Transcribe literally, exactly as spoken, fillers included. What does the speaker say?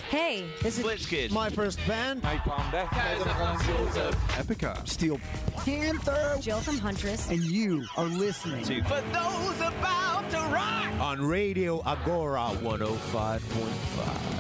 Hey, this is Blitzkid. My first band. Epica. Steel Panther. Jill from Huntress. And you are listening To For Those About to Rock on Radio Agora one oh five point five.